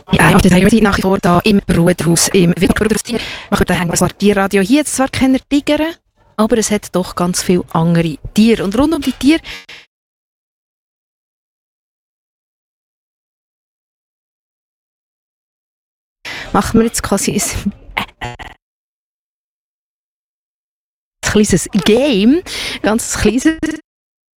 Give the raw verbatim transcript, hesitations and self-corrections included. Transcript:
Ja, auf der Tiger sind nach wie vor da im Bruderhaus, im Bruderhaus-Tier. Man könnte hängen, zwar Tierradio. Hier jetzt zwar keine Tiger, aber es hat doch ganz viele andere Tiere. Und rund um die Tiere machen wir jetzt quasi ein, ein kleines Game, ganz kleines